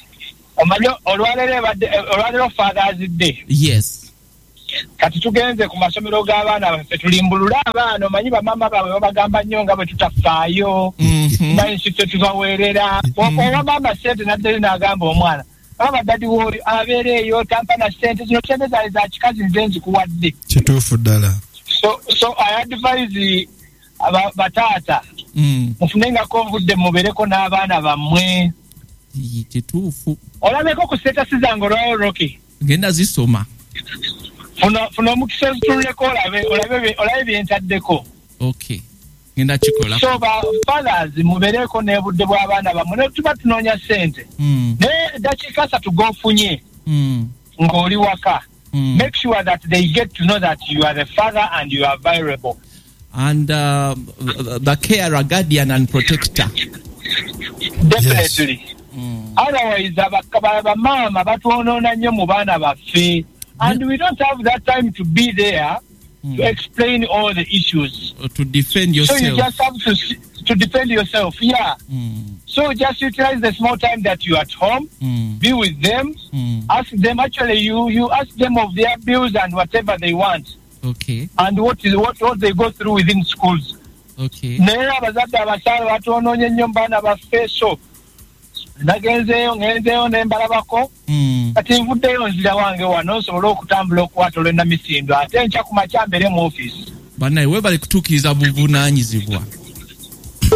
Olwalero Father's Day.
Yes.
Kati tugenze ku masomero g'abaana baffe tulimbulula abaana omanyi bamama baabwe babagamba nnyo nga bwe tutafaayo naye ffe tubaweerera oba mama ssente naddali n'agamba omwana baba dadi wooli abeera eyo tampa na ssente zino ssente zaali za kikazi nze nzikuwadde
kituufu ddala
so so I advise bataata mufunengako obudde mubeereko n'abaana bammwe
kituufu
olabeko ku stetasi zange olwayo Rocky
genda zisoma
Funa funa mukisa tuleko olabe olabe olabe byentaddeko.
Okay. Ngenda chikola.
So ba fathers mubereko ne budde bw'abaana bamwe ne tuba tunoonya sente.
Mm.
Ne dakika satu gofunye.
Mm.
Ngoli waka.
Mm.
Make sure that they get to know that you are the father and you are vulnerable.
And uh, the carer, guardian and protector.
Definitely.
Yes.
Mm. Otherwise abakaba mama batwonoona nnyo mu baana baffe. And we don't have that time to be there mm. to explain all the issues.
Or to defend yourself.
So you just have to to defend yourself, yeah.
Mm.
So just utilize the small time that you're at home,
mm.
be with them,
mm.
ask them, actually you, you ask them of their bills and whatever they want.
Okay.
And what is what, what they go through within schools.
Okay.
Naye abazadde abakyala batonoonye nnyo baana baffe so nagenzeeyo ngenzeeyo ne mbalabako kati nvuddeyo nzira wange wano nsobole okutambula okwata olw'ennamisindwa ate nkya ku makya mbere mu ofiisi
bannaye weebale kutuukiriza buvunaanyizibwa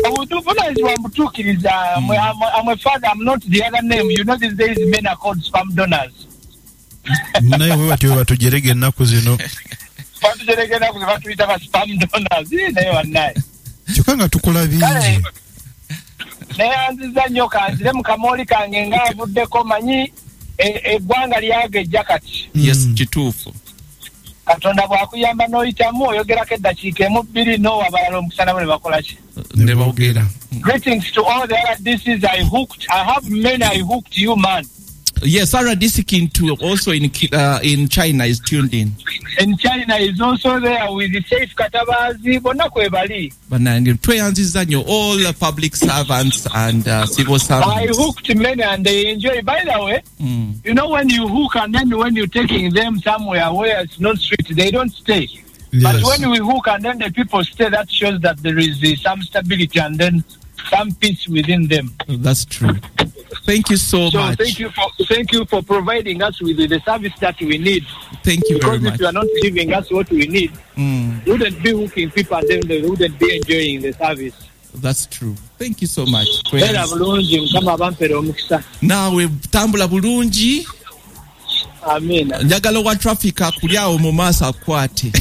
obuvunaanyizibwa mbutuukiriza. I'm a father, I'm not the other name. You know these days men are called spam donors.
Naye we batyo batujerege ennaku zino.
Batujerege ennaku zino batuyita ba spam donors. Naye wannaye.
Kyokka nga tukola bingi.
Neyanziza nnyo kanzire mu kamooli kange ng'avuddeko manyi eggwanga lyagejja kati.
Yes, kituufu.
Katonda bw'akuyamba n'oyitamu oyogerako eddakiika emu bbiri n'owa abalala omusana bwe bakola ki?
Ne boogera.
Greetings to all the R D Cs I hooked. I have many I hooked you, man.
Yes, R D C Kintu also in uh, in China is tuned in.
In China is also there with the Safe Katabazi. Bonna kwebali.
Banange tweyanziza nnyo all the public servants and uh, civil servants.
I hooked many and they enjoy. By the way, mm. you know when you hook and then when you're taking them somewhere where it's not strict, they don't stay. Yes. But when we hook and then the people stay, that shows that there is uh, some stability and then some peace within them.
That's true. Thank you so,
so
much.
Thank you for thank you for providing us with the service that we need.
Thank you
because
very much.
If you are not giving us what we need, mm. we wouldn't be hooking people and then they wouldn't be enjoying the service.
That's true. Thank you so much. Nawe tambula bulungi.
Amen.
Njagala wa traffic akuli awo mu maaso akwate.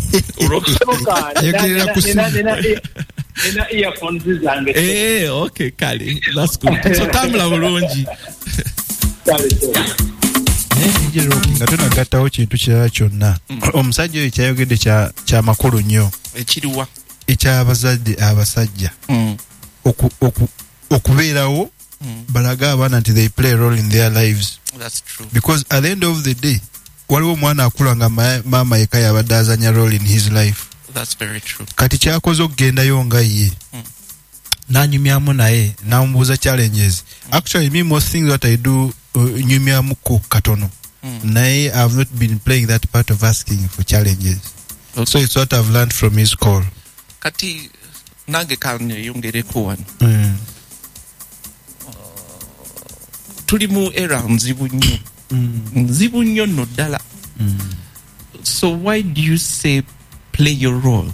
Ina earphones zange.
Eh, okay, kale. That's good. So tambula bulungi.
nga tonagattawo kintu kirala kyonna. Omusajja oyo kyayogedde kya makulu nnyo.
Ekiriwa.
Ekyabazadde abasajja. Okubeerawo balaga abaana nti they play a role in their lives.
That's true.
Because at the end of the day, waliwo omwana akula nga maama yeka yabadde azanya role in his life.
That's very true.
Kati kyakoze okugendayo nga ye. Mm. Nanyumyamu naye, namubuuza challenges. Mm. Actually, me most things that I do, uh, nyumyamu ko katono. Mm. Naye I've not been playing that part of asking for challenges. Okay. So it's what I've learned from his call.
Kati, nange kanye yongereko wano.
Mm.
Uh, tulimu era nzibu nnyo. Mm. Nzibu nnyo no ddala. Mm. So why do you say play your role?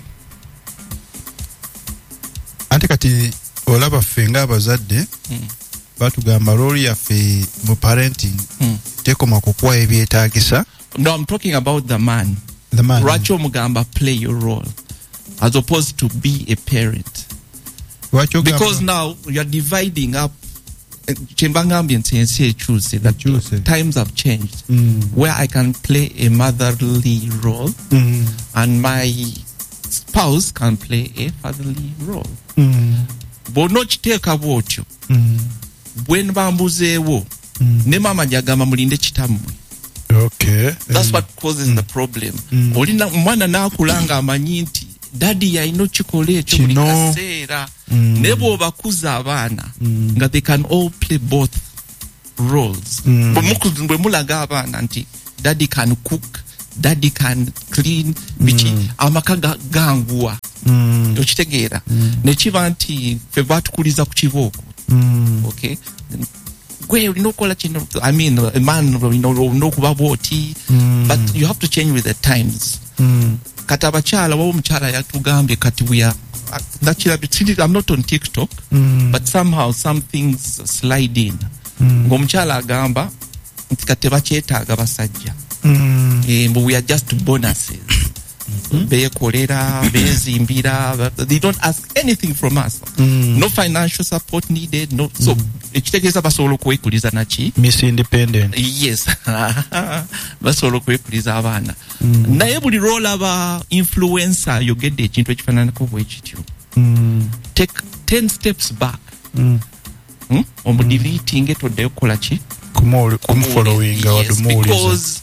Ante kati olaba ffe ng'abazadde mm. batugamba role yaffe mu parenting mm. tekoma kukuwa ebyetaagisa.
No, I'm talking about the man.
The man.
Lwaki omugamba play your role as opposed to be a parent? Because now you are dividing up. Chembangambye nti choose that times have changed mm. where I can play a motherly role mm. and my spouse can play a fatherly role. Mm. Bono kiteeka bwotyo mm. bwe bambuzeewo mm. ne mama jagamba mulinde kitammwe.
Okay.
That's mm. what causes mm. the problem. Mm. Olina mwana nakulanga amanyi nti daddy yalina kikola ekyo buli kaseera mm. ne bw'obakuza abaana mm. nga they can all play both roles. Mm. Bwe mulaga abaana nti daddy can cook, daddy can clean, biki mm. amaka ganguwa mm. okitegeera mm. ne kiba nti ffe batukuliza ku kibooko. Mm. Okay, gwe olina okukola kino, I mean a man olina okuba bwoti mm. but you have to change with the times. Mm. Kati abakyala wawo omukyala yatugambye kati we are I'm not on TikTok mm. but somehow some things slide in mm. ng'omukyala agamba nti kati bakyetaaga basajja mm. eh, but we are just bonuses mm-hmm. beekolera beezimbira, they don't ask anything from us mm. no financial support needed, no mm. so ekitegeeza basobola okwekuliza naki
Miss Independent.
Yes. Basobola okwekuliza abaana mm. naye buli role aba influencer yogedde ekintu ekifaananako bwe kityo mm. take ten steps back mm. hmm? omudeleting etoddeyo kukola ki
kumufollowinga wadumuwuliza.
Because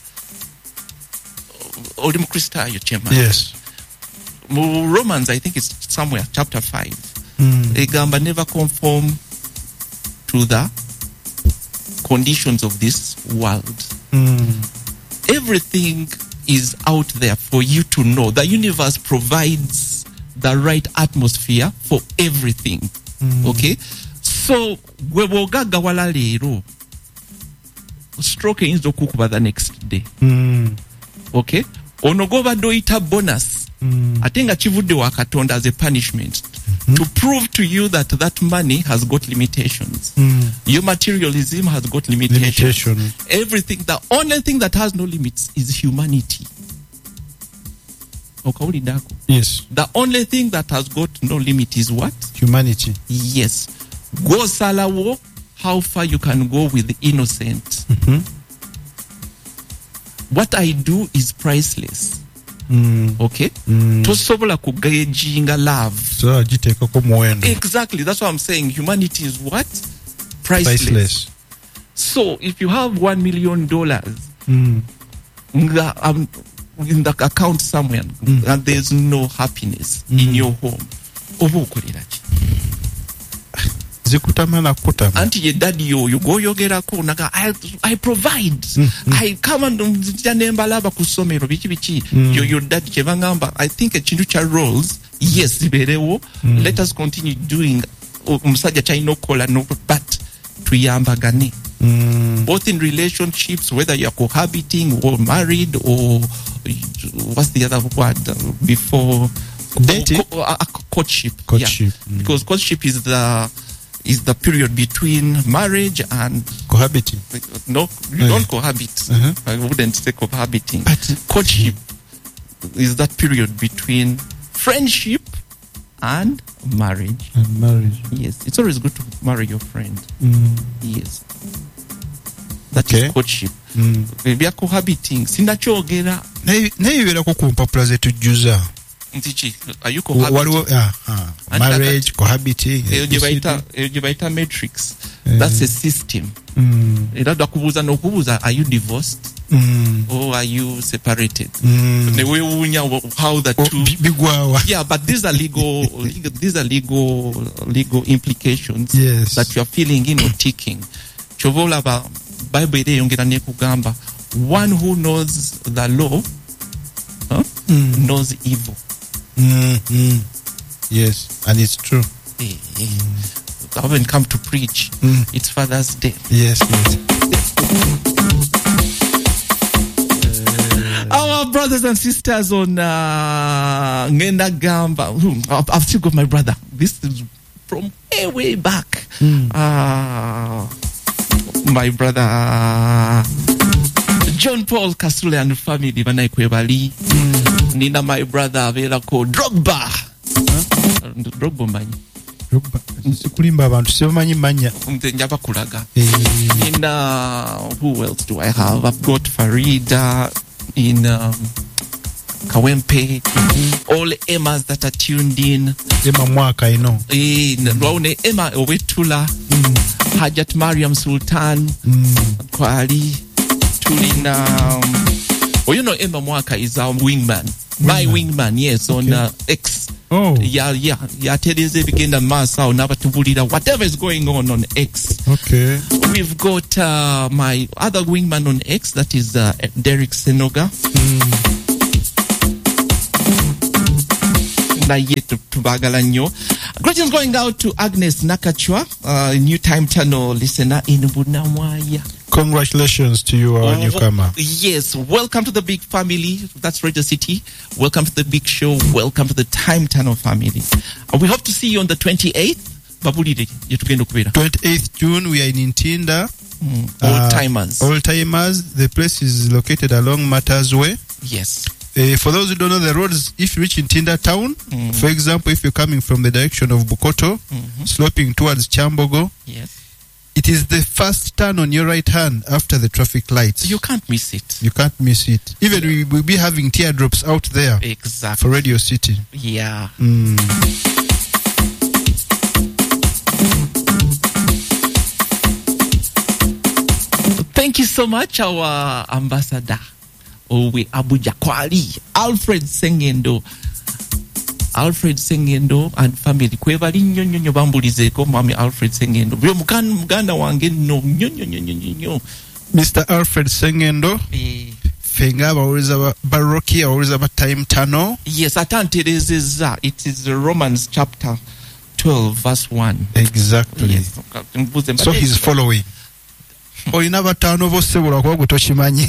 oli mukristaayo kyema.
Yes.
Mu Romans I think it's somewhere chapter five
mm.
egamba never conform to the conditions of this world.
Mm.
Everything is out there for you to know. The universe provides the right atmosphere for everything. Mm. Okay? So, gwe bogaga wala leero, stroke is okukuba the next day.
Mm.
Okay? Ono gobadde oyita bonus. Mm. Ate nga kivudde wa Katonda as a punishment. to prove to you that that money has got limitations.
Mm.
Your materialism has got limitations.
Limitation.
Everything, the only thing that has no limits is humanity.
Yes.
The only thing that has got no limit is what?
Humanity.
Yes. Go salawo, how far you can go with the innocent.
Mm-hmm.
What I do is priceless.
Mm.
Okay?
Mm.
Tosobola kugejinga love.
So agiteekako muwendo.
Exactly. That's what I'm saying. Humanity is what? Priceless.
Priceless.
So if you have one million dollars
Mm.
um, in the account somewhere
Mm.
and there's no happiness
Mm.
in your home, oba okolera ki?
Zikutama na kutama.
Anti ye daddy yo you go yogerako naga I, I provide
Mm, mm.
I come and nzija nembalaba ku ssomero biki biki
Mm.
yo your daddy kye bangamba I think ekintu kya roles yes ziberewo.
Mm.
Let us continue doing omusajja kyalina okukola no but tuyambagane.
Mm.
Both in relationships, whether you're cohabiting or married or what's the other word before
Dating?
Co- uh, courtship.
Courtship.
Yeah.
Mm.
Because courtship is the is the period between marriage and
Cohabiting.
no, you
Uh,
don't cohabit.
uh-huh.
I wouldn't say cohabiting.
But-
Courtship is that period between friendship and marriage.
And marriage.
Yes, it's always good to marry your friend.
Mm.
Yes. That is
Okay.
courtship.
Mm.
Bya cohabiting sinakyogera
Naye naye bibeerako ku mpapula zetujjuza.
nti ki are you
Wa-
cohabiting?
waliwo ah, ah,
And
marriage, cohabiting.
Eyo gye
A B C D.
bayita eyo gye bayita matrix.
Eh.
That's a system.
Mm.
Era dakubuuza n'okubuuza are you divorced
Mm.
or are you separated?
Mm.
Ne weewuunya how the
Oh,
two
bi- bigwawa.
yeah, but these are legal, legal these are legal legal implications
Yes.
that you are filling in or ticking. Kyova olaba Bible era eyongera nekugamba one who knows the law huh,
Mm.
knows evil.
Mm, mm. Yes, and it's true.
Eh, eh. I haven't come to preach.
Mm.
It's Father's Day.
Yes, yes.
Our brothers and sisters on uh, Ngenda Gamba. Hmm, I've I've still got my brother. This is from way, way back.
Mm.
Uh, my brother uh, John Paul Kasule and family banaikwe bali. Nina my brother abeera ko Drogba. Huh? Drogba manyi.
Drogba. Sikulimba abantu sibamanyi manya.
Nze njaba kulaga.
Eh,
In uh, who else do I have? I've got Farida in um, Kawempe. All Emmas that are tuned in.
Emma mwaka ino.
Eh, Lwaune Emma Owetula. Hajat Mariam Sultan.
Mm.
Kwali. Tulina. Um, well, you know Emma Mwaka is our wingman. My wingman, yes, on
Okay.
uh, X.
Oh,
Yeah, yeah. Yeah, teleze bigenda masa onabatubulira whatever is going on on X.
okay.
We've got uh, my other wingman on X, that is uh, Derek Senoga. Naye tu- tubagala nnyo. Greetings going out to Agnes Nakachwa, uh, New Time Channel listener in Bunamwaya.
Congratulations to you, our
Oh,
newcomer.
Yes, welcome to the big family. That's Radio City. Welcome to the big show. Welcome to the Time Tunnel family. Uh, we hope to see you on the twenty-eighth. Babulire, yetugenda okubeera.
twenty-eighth June, we are in Ntinda.
Old timers.
Old timers. The place is located along Matters Way.
Yes.
Uh, for those who don't know the roads, if you reach in Tinda town,
Mm.
for example, if you're coming from the direction of Bukoto,
Mhm.
sloping towards Chambogo,
Yes.
it is the first turn on your right hand after the traffic lights.
You can't miss it.
You can't miss it. Even we will be having teardrops out there
Exactly.
for Radio City.
Yeah.
Mm.
Thank you so much, our ambassador. Owe Abuja Kwali, Alfred Sengendo. Alfred Sengendo and family. Kwebali nnyo nnyo nnyo bambulizeko mwami Alfred Sengendo. Byo muganda muganda wange no nnyo nnyo nnyo nnyo nnyo.
Mister Alfred Sengendo,
Eh,
fenga abawuliza ba Baroki, abawuliza ba Time Tunnel.
yes, atanterezeza. It is Romans chapter twelve verse one.
Exactly.
Yes. Mbuze
So
mbade-
he's following. olina bataano bossebula kuba gwe tokimanyi.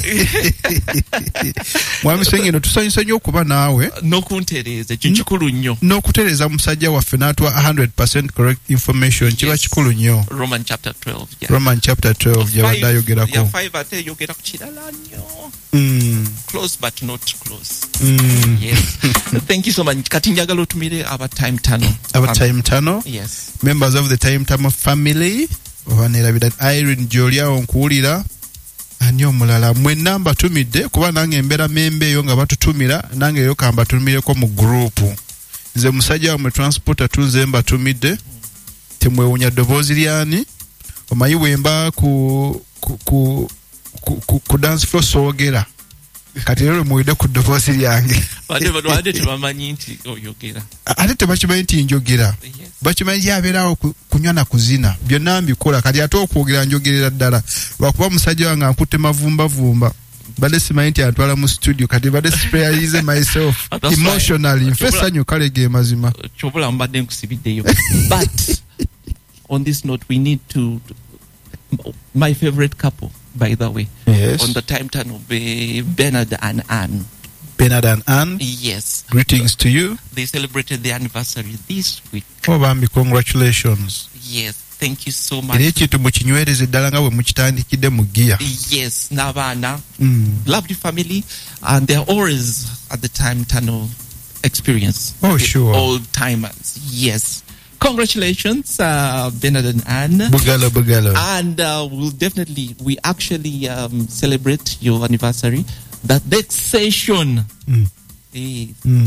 Mwami Sengeno tusanyusa nnyo okuba naawe
n'okuntereeza ekyo kikulu nnyo.
N'okutereeza musajja waffe n'atuwa one hundred percent correct information kiba kikulu nnyo.
Roman chapter twelve. Yeah.
Roman chapter twelve gyabadde ayogerako.
Ya five ate yogera ku kirala nnyo.
Mm.
Close but not close.
Mm.
Yes. Thank you so much. Kati njagala otumire aba time tunnel.
Aba time tunnel?
Yes.
Members of the time tunnel family. Obaneerabira Irene Jolia onkuwulira ani omulala mwenna mbatumidde kuba nange embeera membe eyo nga batutumira nange eyo kambatumireko mu group. Nze musajja wa mu transporter tunze mbatumidde temwewunya ddoboozi lyani omanyi bwemba ku ku ku, ku, ku, ku dance floor soogera kati lero muwide ku ddoboozi lyange
bade bade tebamanyi nti oyogera
ate tebakimanyi nti njogera. Bakimanyi yabeerawo kunywa na kuzina byonna mbikola kati ate okwogera njogerera ddala lwakuba musajja wange ankutte mavumbavumba badde simanyi nti antwala mu studio kati badde sprayize myself emotionally nfe essanyu kale ge mazima
kyobula mbadde nkusibiddeyo. But on this note we need to, to my favorite couple by the way.
Yes.
On the time tunnel be Bernard and Anne.
Bernard and Anne.
Yes.
Greetings to you.
They celebrated their anniversary this week.
Oh, Bambi, congratulations.
Yes, thank you so much.
Ekintu mukinywereze ddala nga bwe mukitandikidde mu gear.
Yes, n'abaana.
Mm.
Lovely family, and they're always at the time tunnel experience.
Oh, sure.
Old timers. Yes. Congratulations, uh, Bernard and Anne.
Bugalo, bugalo.
And uh, we'll definitely, we actually um, celebrate your anniversary. That next session
mm.
is
mm.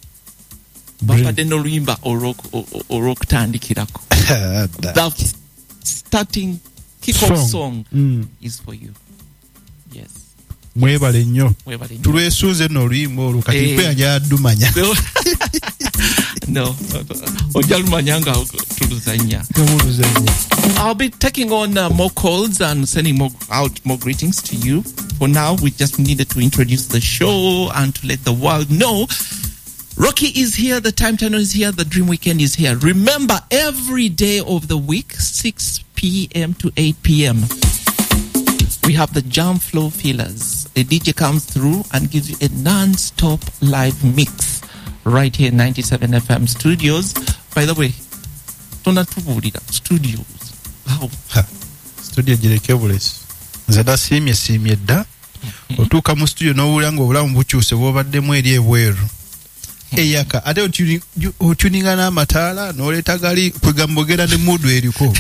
Bapadde n'oluyimba olw'okutandikirako. That starting kick-off song, song
mm.
is for you. Yes.
Mwebale nnyo.
Mwebale nnyo.
Tulwesuuze n'oluyimba olwo kati nkweyanjala ddumanya.
No. Ojja lumanya nga tuluzanya. I'll be taking on uh, more calls and sending more out more greetings to you. For now, we just needed to introduce the show and to let the world know Rocky is here, the Time Tunnel is here, the Dream Weekend is here. Remember, every day of the week, six p.m. to eight p.m., we have the Jam Flow Fillers. The D J comes through and gives you a non-stop live mix right here in ninety-seven F M studios. By the way, tonatubulira studios. How?
Ha. Studio jireke bulesi. Nzada simye simye dda. Otuuka mu studio n'owulira ng'obulamu bukyuse bw'obaddemu eri ebweru. Eyaka ate otuninga n'amataala n'oleeta gali kwegambogera ne mudu eriko.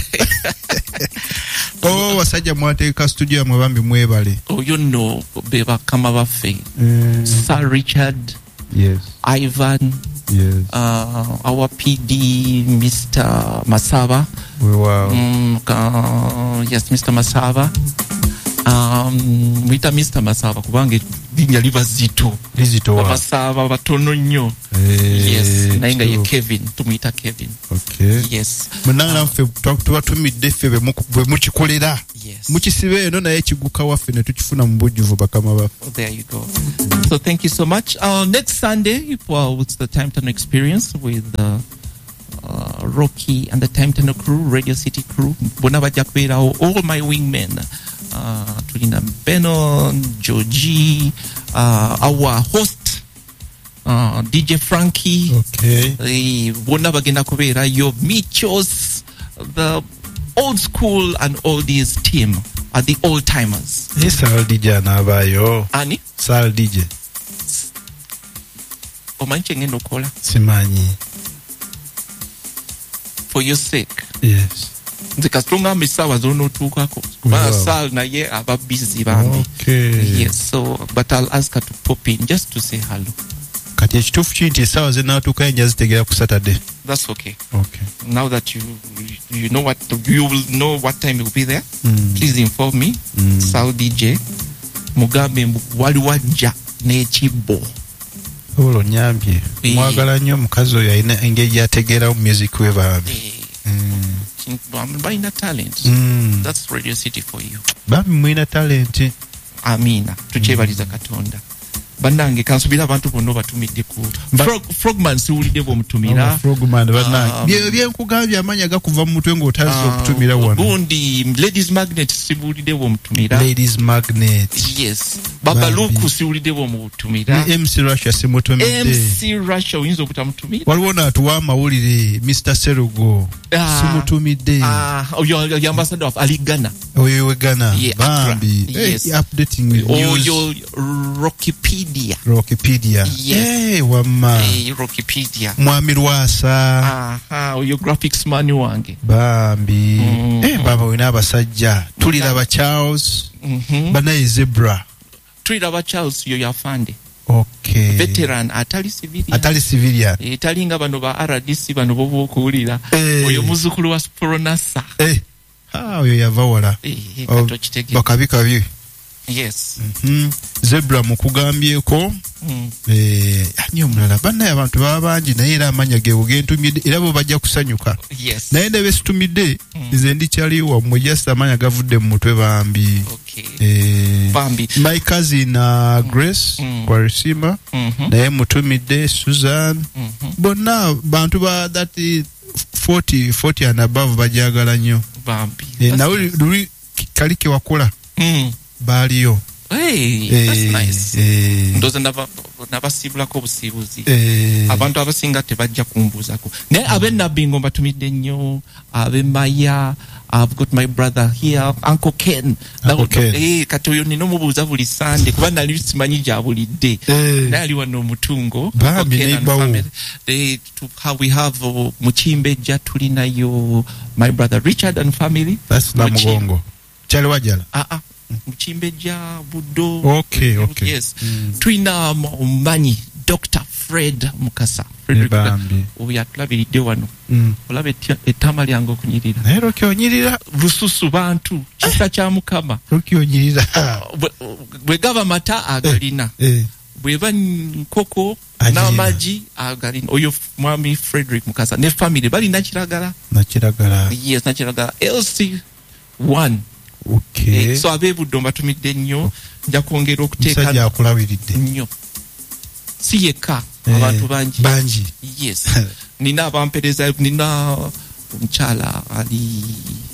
Oh, wasajja mwateeka studio yamwe bambi mwebale.
Oyo nno be bakama baffe. Sir Richard.
Yes.
Ivan.
Yes.
Uh, our P D, Mister Masaba.
Wow.
Mm, uh, yes, Mister Masaba. Um, Mister Mister Masaba kubanga linnya liba zito.
Lizito wa.
Masaba batono nnyo.
Hey,
yes, naye nga ye Kevin, tumuyita Kevin.
Okay.
Yes.
Munanga nfe tubatumidde ffe bwe mukikolera.
Yes.
Mukisibe eno naye kiguka waffe ne tukifuna mu bujjuvu bakama baffe.
There you go. So thank you so much. Uh, next Sunday, well, it's the Time Tunnel experience with uh, uh, Rocky and the Time Tunnel crew, Radio City crew. Bona bajja kubeerawo, all my wingmen. Uh, tulina Benon, Georgie, uh, our host, uh, D J Frankie.
Okay.
Uh, bona bagenda kubeerayo, Michos, the old school and oldies team are the old timers.
Yes, Sal D J anabayo.
Ani?
Sal D J.
Omanyi ngeno kola?
Simanyi.
For your sake.
Yes.
Nze kastonga misawa zono tukako. Ba Sal na ye aba busy bambi.
Okay.
Yes, so but I'll ask her to pop in just to say hello.
Kati ekituufu kinti essaawa ze naatuuka enja zitegera ku Saturday.
That's okay.
Okay.
Now that you you know what you will know what time you'll be there,
mm.
please inform me.
Mm.
Sal D J Mugambe wali wajja n'ekibbo.
Olwo nyambye.
E.
Mwagala nnyo omukazi oyo alina engeri gy'ategeeramu music we bambi.
E.
Mm.
Balina talent.
Mm.
That's Radio City for you.
Bambi mwina talent.
Amina. Tukyebaliza Katonda. bannange kansubira abantu bonna batumidde ku Frog, Frogman siwulidde bw'omutumira.
Oh, Frogman bannange. Um, bye byenkugambye amanya gakuva mu mutwe ng'otazza uh, okutumira wano.
Gundi Ladies Magnet siwulidde bw'omutumira.
Ladies Magnet.
Yes. Baba Luku siwulidde bw'omutumira.
M C Russia simutumidde.
M C Russia oyinza obutamutumira.
Waliwo n'atuwa amawulire Mister Serugo.
Ah,
simutumidde.
Ah, oyo the ambassador of Ali Ghana.
Oyo we Ghana.
Yeah,
Bambi.
yes.
Hey, updating with news.
Oyo Rockipedia.
Rockipedia.
Yes.
Hey, wama.
Hey, Rockipedia.
Mwami Lwasa.
Aha, oyo graphics man wange.
Bambi.
Mm.
Eh, baba wina abasajja. Tuliraba Charles.
Mhm.
Banaye Zebra.
Tuliraba Charles yo yafande.
Okay.
Veteran atali civilian.
Atali civilian.
E, talinga bano ba R D C bano bobo okuwulira.
Eh.
Oyo muzukulu wa Sporonasa.
Eh. Ah, oyo yava wala.
Eh, kato kitege.
Bakabi kabi.
Yes.
Mhm. Zebra mukugambyeko.
Mm.
Eh, ani omulala banna abantu baba bangi naye era amanya ge bugentumidde era bo bajja kusanyuka.
Yes.
Naye ne besitumidde
Mm.
nze ndi kyali wammwe just amanya gavudde mu mutwe bambi.
Okay.
Eh,
Bambi.
My cousin uh, Grace
Mm.
kwa Risima
Mhm.
naye mutumidde Susan
Mhm.
bonna bantu ba that forty forty and above bajagala nnyo.
Bambi.
Eh, nawe luli kali ke wakola
Mm.
baaliyo.
Hey,
Eh,
that's nice.
eh,
Ndoza naba nabasibulako obusibuzi.
eh,
Abantu abasinga tebajja kumbuuzako. Naye ab'ennabingo mbatumidde nnyo, ab'emaya, I've got my brother here, Uncle Ken.
Uncle Ken.
Eh, kati oyo nina omubuuza buli Sande kuba nali simanyi gy'abulidde.
Eh.
Naye ali wano omutungo.
Bambi
Uncle Ken and
neighbor wo.
family. Eh, to how we have uh, Mukimbejja tulinayo my brother Richard and family.
that's Namugongo. Kyali wajala.
Ah ah. Mukimbejja Buddo.
Okay, okay.
Yes.
Mm.
Twina Mmanyi Doctor Fred Mukasa. Frederick
Bambi.
oyo atulabiridde wano.
Mm.
Olaba ettama lyange okunyirira.
Naye Roki onyirira.
Lususu bantu kisa kya Mukama.
Roki onyirira.
Bwe- bwe gaba mata agalina.
Eh.
Bweba nkoko
Agirina.
n'amagi agalina. Oyo mwami Frederick Mukasa ne family balina kiragala.
Nakiragala.
Yes, na kiragala. L C one.
Okay.
Eh, so ab'ebuddo mbatumidde nnyo. Nja kwongera okuteeka
Musajja akulabiridde.
nnyo. Si yekka
Eh,
abantu bangi.
bangi.
Yes. Nina abampereza nina omukyala ali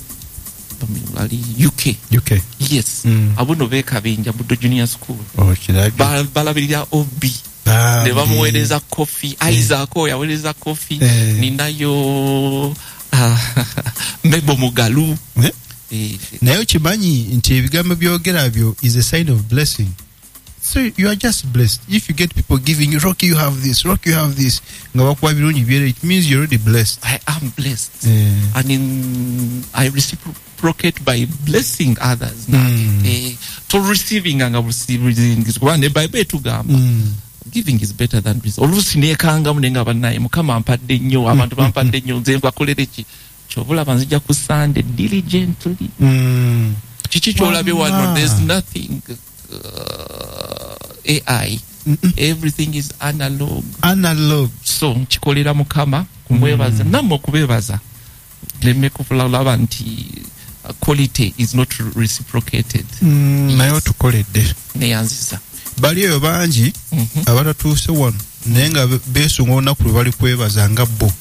ali U K.
U K.
Yes.
Mm.
Abuno beekabinja Buddo Junior School.
Oh, kiragala.
Ba- balabirira O B.
Bambi.
Ne bamuweereza kofi. Isaac yaweereza kofi.
Eh.
Ninayo ah, Mebo Mugalu.
Eh?
Eh,
Naye okimanyi nti ebigambo byogera byo is a sign of blessing. So you are just blessed. If you get people giving you, Rocky, you have this, Rocky, you have this, nga bakuwa birungi byera, it means you're already blessed.
I am blessed.
Eh.
And in, I reciprocate by blessing others.
Mm.
Eh, to receiving nga receiving is one. Bible etugamba.
Mm.
Giving is better than receiving. Oluusi neekanga munenga bannaye Mukama ampadde nnyo, abantu bampadde nnyo, nze nkakolere ki? Kyobulaba nzija ku Sunday diligently.
Mm.
Kiki kyolabye
Wama.
wano? There's nothing uh, A I.
Mm-mm.
Everything is analog.
Analog.
So nkikolera Mukama kumwebaza mm. nammwe okubeebaza lemme kulaba nti uh, quality is not reciprocated.
Mm,
Yes.
naye otukoledde.
Neyanziza.
Bali eyo bangi
Mhm.
abatatuuse wano naye nga beesunga olunaku lwe bali kwebaza nga bo.